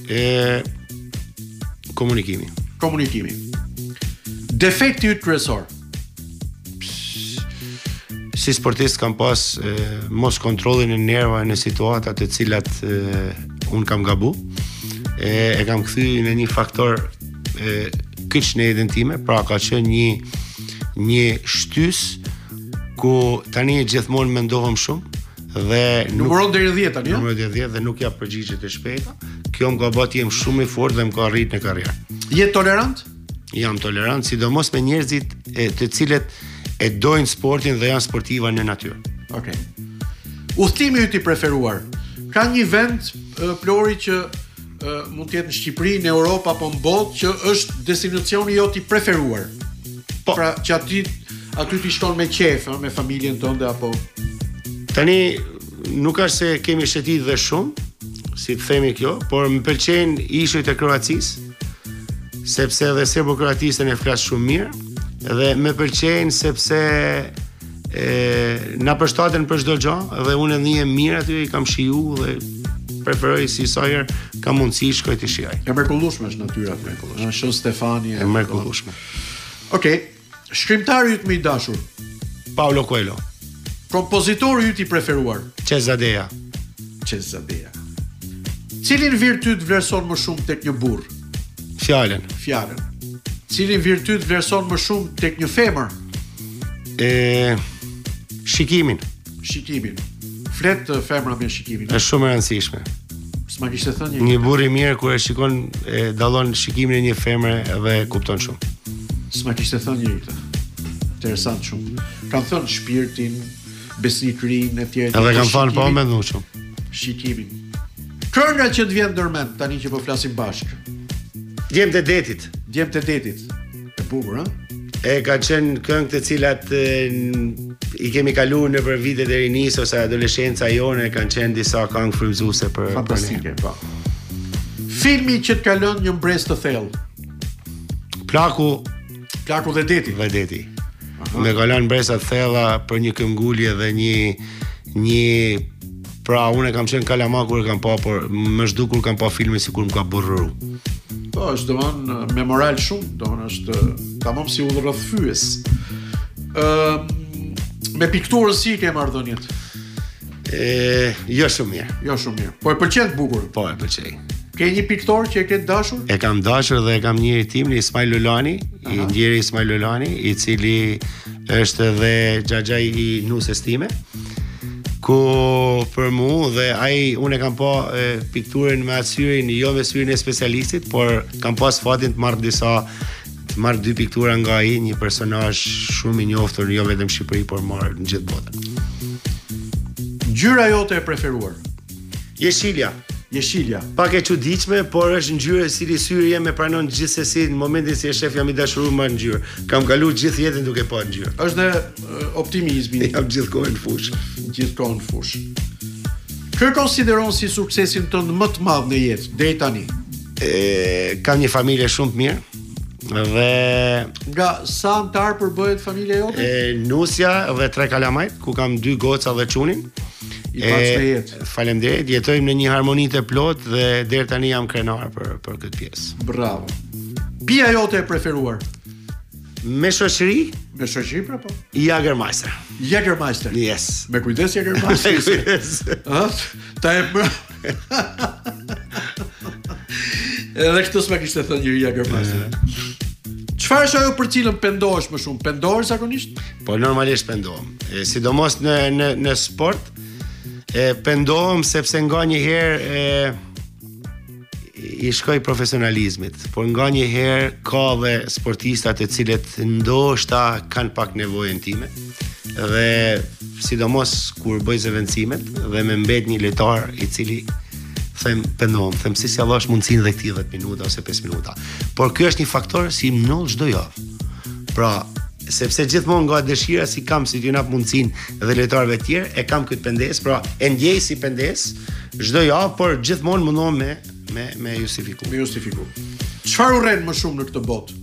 Komunikimi. Defekti yt kryesor. Si sportist kam pas mos kontrollin e nervave në situata të cilat un kam gabu. E kam kthy në një faktor kyç në jetën time, pra ka qenë një shtys ku tani gjithmonë mendohem shumë dhe numëron deri 10 tani, numëron deri 10 dhe nuk jap përgjigje të shpejta. Kjo më ka bërë të jem shumë i fortë dhe më ka rrit në karrierë. Je tolerant? Jam tolerant, sidomos me njerëzit të cilët e dojnë sportin dhe janë sportiva në natyrë. Okej. Udhtimi yt i preferuar. Ka një vend Plori që mund të jetë në Shqipëri, në Europë apo në botë që është destinacioni jot i preferuar. Po. Pra që aty ti shkon me qef, me familjen tënde apo tani nuk është se kemi shëtit dhe shumë, si të themi kjo, por më pëlqejnë ishujt e Kroacisë, sepse edhe serbo-kroatistën e flas shumë mirë, dhe më pëlqejnë sepse na përshtaten për çdo gjë, dhe unë ndihem mirë aty, i kam shiju dhe preferoj si sa herë kam mundësi shkoj të shijaj. E mrekullueshme është natyra aty. Është Shën Stefani e mrekullueshme. Okej, shkrimtari yt më i dashur. Paulo Coelho. Kompozitori yt i preferuar. Cezadeja. Cilin virtyt vlerëson më shumë tek një burr? Fjalën. Cilin virtyt vlerëson më shumë tek një femër? Shikimin. Flet femra me shikimin. Është shumë e rëndësishme. S'ma kishte thënë një burr i mirë kur e shikon dallon shikimin e një femre dhe kupton shumë. S'ma kishte thënë njëri këtë. Interesant shumë. Kan thënë shpirtin, besnikërinë etj. Edhe kam thënë po me ndonjë shumë. Shikimin. Kënga që të vjen ndërmend tani që po flasim bashkë. Djemt e detit. E bukur, ha? E ka qenë këngë të cilat i kemi kaluar në për vitet e rinis ose adoleshenca jone, kanë qenë disa këngë frymëzuese për fantastike, po. Filmi që të ka lënë një mbres të thellë. Plaku dhe deti. Vedeti. Me ka lënë mbresa të thella për një këmbgulje dhe një pra unë kam qenë kalama kur kam pa, por më zhdukur kam pa filmin sikur më ka burrëru. Po, është domon me moral shumë, domon është tamam si udhërrëth fyes. Me pikturën si ke marrëdhëniet? Jo shumë mirë. Po e pëlqen bukur? Po e pëlqej. Ke një piktor që e ke dashur? E kam dashur dhe e kam njëri tim, Ismail Lulani, i ndjeri Ismail Lulani, i cili është edhe xhaxhai i nusës time. Ku për mu dhe unë e kam pa pikturën me asyrin, jo me syrin e specialistit, por kam pas fatin të marr 2 piktura nga ai, një personazh shumë i njohur jo vetëm në Shqipëri, por marr në gjithë botën. Ngjyra jote e preferuar? Jeshilja. Pak e çuditshme, por është ngjyrë cili syri jam e pranon gjithsesi në momentin si e shef jam i dashuruar me ngjyrë. Kam kaluar gjithë jetën duke pa ngjyrë. Është dhe optimizmi. Jam gjithkohë në fushë. Kë konsideron si suksesin tënd më të madh në jetë deri tani? Kam një familje shumë të mirë dhe nga sa antar përbëhet familja jote? Nusja dhe 3 kalamajt, ku kam 2 goca dhe çunin. I paç me jetë. Faleminderit, jetojmë në një harmoni të plot dhe deri tani jam krenar për këtë pjesë. Bravo. Pija jote e preferuar? Me shoqëri? Me shoqëri pra po? Jagermeister. Yes. Me kujdes Jagermeister. Ta e më. Edhe këtë s'ma kishte thënë njëri Jagermeister. Çfarë është ajo për cilën pendohesh më shumë? Pendohesh zakonisht? Po normalisht pendohem. Sidomos në sport, pendohem sepse nganjëherë i shkoj profesionalizmit, por nganjëherë ka dhe sportista të cilët ndoshta kanë pak nevojën time. Dhe sidomos kur bëj zëvendësimet dhe më mbet një lojtar i cili them si allash mundsinë dhe këtij 10 minuta ose 5 minuta. Por ky është një faktor si më null çdo javë. Pra, sepse gjithmonë nga dëshira si kam si t'ju jap mundsinë dhe lojtarëve të tjerë, e kam këtë pendes, pra e ndjej si pendes çdo javë, por gjithmonë mundohem me justifiku. Çfarë urren më shumë në këtë botë?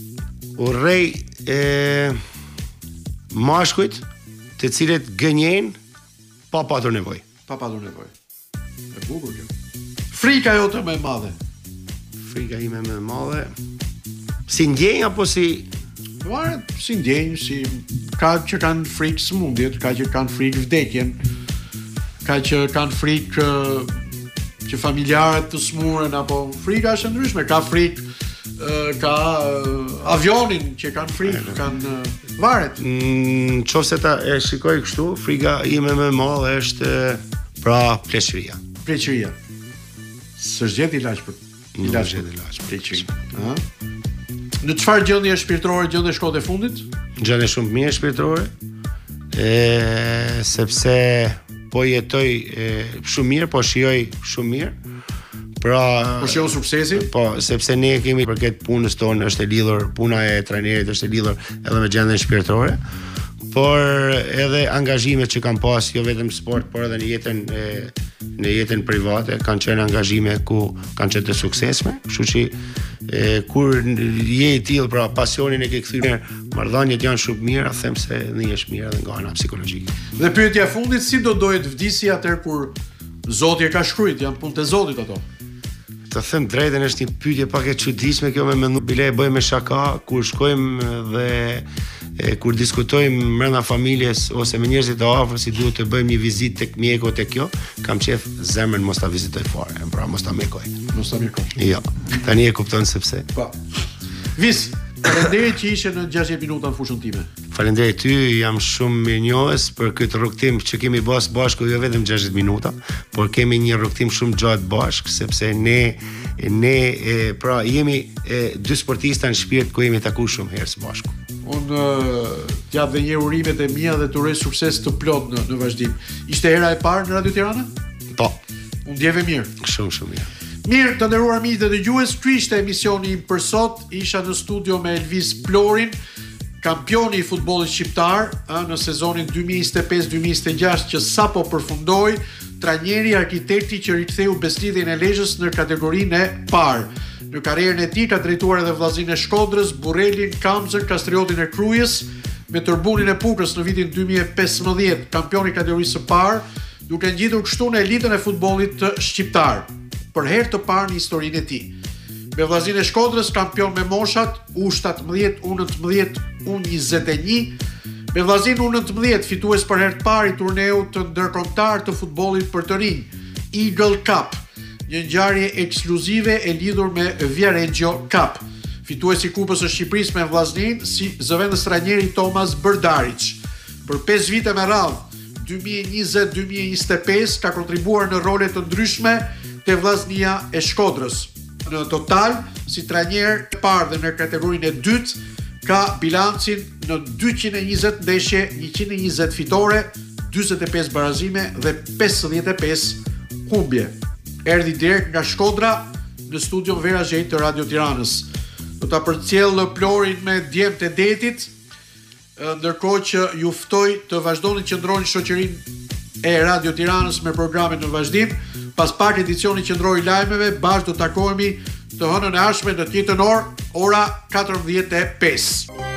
Urrej mashkujt të cilët gënjejnë pa patur nevojë. E bukur kjo. Frika jote më e madhe? frika ime më e madhe. Si ndjenj apo si varet si ndjenj, si ka që kanë frikë sëmundjet, ka që kanë frikë vdekjen, ka që kanë frikë që familjarët të smuren, apo frika është ndryshme, ka frikë ka avionin që kanë frikë, kanë varet. Qofse ta e shikoj kështu, frika ime më e madhe është pra pleqëria. Pleqëria. S'është gjetë ilaç për pleqëri. Në çfarë gjendje shpirtërore gjende shkote fundit? Gjendje shumë mirë shpirtërore. Sepse po jetoj shumë mirë, po shijoj shumë mirë. Pra, po shijon suksesin? Po, sepse ne kemi përket punës tonë është e lidhur, puna e trajnerit është e lidhur edhe me gjendjen shpirtërore, por edhe angazhimet që kam pas, jo vetëm sport, por edhe në jetën private, kanë qenë angazhime ku kanë qenë të suksesshme, kështu që kur je i tillë, pra pasionin e ke kthyer, marrëdhëniet janë shumë mira, them se ndihesh mirë edhe nga ana psikologjike. Dhe pyetja e fundit, si do doje të vdisi atëherë kur Zoti e ka shkruajt, janë punë të Zotit ato? Të them drejtën, është një pyetje pak e çuditshme kjo me mendu, bile e bëjmë me shaka, kur shkojmë dhe kur diskutojmë brenda familjes ose me njerëzit të afër si duhet të bëjmë një vizitë tek mjeku tek kjo, kam qef zemrën mos ta vizitoj fare, pra mos ta mjekoj. Mos ta mjekoj. Jo. Tani e kupton sepse. Po. Vis, faleminderit që ishe në 60 minuta në fushën time. Faleminderit ty, jam shumë mirënjohës për këtë rrugtim që kemi bashkë jo vetëm 60 minuta, por kemi një rrugtim shumë gjatë bashkë, sepse ne pra jemi dy sportista në shpirt ku jemi takuar shumë herë së bashku. Unë t'jap dhe një urimet e mia dhe t'uroj sukses të plot në vazhdim. Ishte hera e parë në Radio Tirana? Po. Unë ndjeve mirë. Shumë mirë. Mirë, të nderuar miq dhe dëgjues, ky ishte emisioni im për sot. Isha në studio me Elvis Plorin, kampioni i futbollit shqiptar në sezonin 2025-2026 që sapo përfundoi, trajneri arkitekti që riktheu Beslidhjen e Lezhës në kategorinë e parë. Në karrierën e tij ka drejtuar edhe vllazërinë e Shkodrës, Burrelin, Kamzën, Kastriotin e Krujës, me Turbunin e Pukrës në vitin 2015, kampion i kategorisë së parë, duke ngjitur kështu në elitën e futbollit shqiptar, për herë të parë në historinë e tij. Me vllazërinë e Shkodrës, kampion me moshat U17, U19, U21, me vllazërinë U19 fitues për herë të parë i turneut të ndërkombëtar të futbollit për të rinj, Eagle Cup, një ngjarje ekskluzive e lidhur me Viareggio Cup. Fituesi i Kupës së Shqipërisë me vllaznin si zëvendës trajneri Tomas Brdarić. Për 5 vite me radhë, 2020-2025 ka kontribuar në role të ndryshme te vllaznia e Shkodrës. Në total, si trajner i parë dhe në kategorinë e dytë, ka bilancin në 220 ndeshje, 120 fitore, 45 barazime dhe 55 humbje. Erdhi direkt nga Shkodra në studion Vera Zhej të Radio Tiranës. Do ta përcjell Plorin me djemt e detit, ndërkohë që ju ftoj të vazhdoni të qëndroni shoqërinë e Radio Tiranës me programe në vazhdim. Pas pak edicioni qendror i lajmeve, bashkë do takohemi të hënën e ardhshme në të njëjtën orë, ora 14:05.